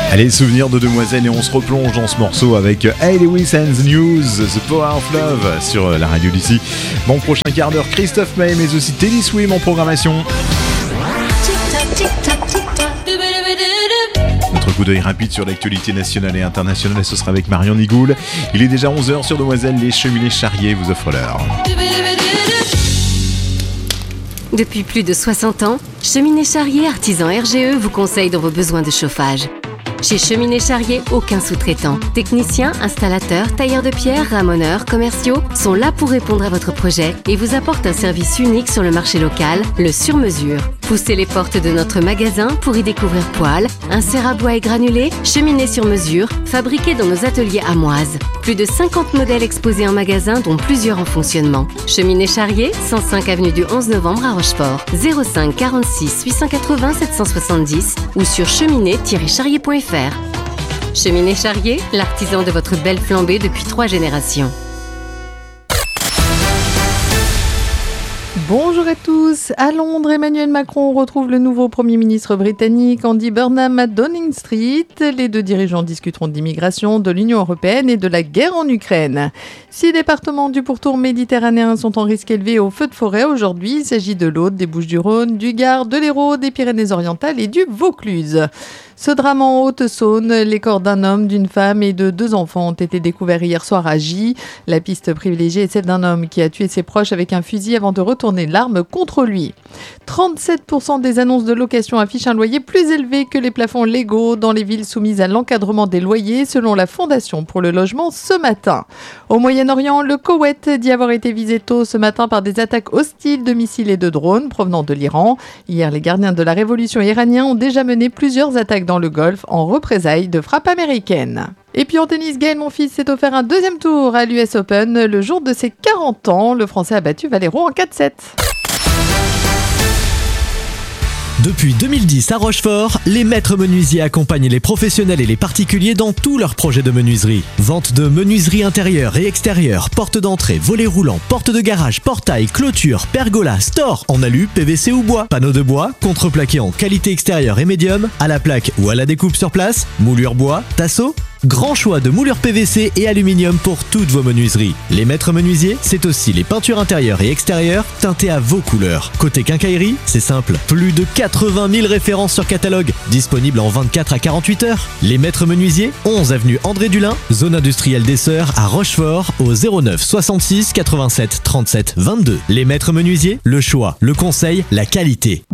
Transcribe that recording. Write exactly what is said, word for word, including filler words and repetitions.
Allez, souvenirs de demoiselles, et on se replonge dans ce morceau avec Hayley Wilson's News, The Power of Love sur la radio d'ici. Mon prochain quart d'heure, Christophe May, mais aussi Teddy Swim en programmation. Notre coup d'œil rapide sur l'actualité nationale et internationale, ce sera avec Marion Nigoul. Il est déjà onze heures sur Demoiselles, les cheminées Charrier vous offrent l'heure. Depuis plus de soixante ans, Cheminées Charrier, artisan R G E, vous conseille dans vos besoins de chauffage. Chez Cheminées Charrier, aucun sous-traitant. Techniciens, installateurs, tailleurs de pierre, ramoneurs, commerciaux sont là pour répondre à votre projet et vous apportent un service unique sur le marché local, le sur-mesure. Poussez les portes de notre magasin pour y découvrir poêles, inserts à bois et granulés, cheminées sur mesure, fabriquées dans nos ateliers amoises. Plus de cinquante modèles exposés en magasin, dont plusieurs en fonctionnement. Cheminées Charrier, cent cinq avenue du onze novembre à Rochefort. zéro cinq quarante-six huit cent quatre-vingts sept cent soixante-dix ou sur cheminée tiret charrier point f r. Cheminées Charrier, l'artisan de votre belle flambée depuis trois générations. Bonjour à tous. À Londres, Emmanuel Macron retrouve le nouveau Premier ministre britannique Andy Burnham à Downing Street. Les deux dirigeants discuteront d'immigration, de l'Union européenne et de la guerre en Ukraine. Six départements du pourtour méditerranéen sont en risque élevé au feu de forêt aujourd'hui. Il s'agit de l'Aude, des Bouches-du-Rhône, du Gard, de l'Hérault, des Pyrénées-Orientales et du Vaucluse. Ce drame en Haute-Saône, les corps d'un homme, d'une femme et de deux enfants ont été découverts hier soir à Gy. La piste privilégiée est celle d'un homme qui a tué ses proches avec un fusil avant de retourner l'arme contre lui. trente-sept pour cent des annonces de location affichent un loyer plus élevé que les plafonds légaux dans les villes soumises à l'encadrement des loyers, selon la Fondation pour le logement ce matin. Au Moyen-Orient, le Koweït dit avoir été visé tôt ce matin par des attaques hostiles de missiles et de drones provenant de l'Iran. Hier, les gardiens de la révolution iranienne ont déjà mené plusieurs attaques dans le Golfe en représailles de frappes américaines. Et puis en tennis, Gaël Monfils s'est offert un deuxième tour à l'U S Open. Le jour de ses quarante ans, le Français a battu Valero en quatre sept. Depuis deux mille dix à Rochefort, les maîtres menuisiers accompagnent les professionnels et les particuliers dans tous leurs projets de menuiserie. Vente de menuiserie intérieure et extérieure, porte d'entrée, volets roulants, porte de garage, portail, clôture, pergola, store en alu, P V C ou bois, panneaux de bois, contreplaqués en qualité extérieure et médium, à la plaque ou à la découpe sur place, moulure bois, tasseau. Grand choix de moulures P V C et aluminium pour toutes vos menuiseries. Les maîtres menuisiers, c'est aussi les peintures intérieures et extérieures teintées à vos couleurs. Côté quincaillerie, c'est simple, plus de quatre-vingt mille références sur catalogue, disponibles en vingt-quatre à quarante-huit heures. Les maîtres menuisiers, onze avenue André Dulin, zone industrielle des Sœurs à Rochefort, au zéro neuf soixante-six quatre-vingt-sept trente-sept vingt-deux. Les maîtres menuisiers, le choix, le conseil, la qualité.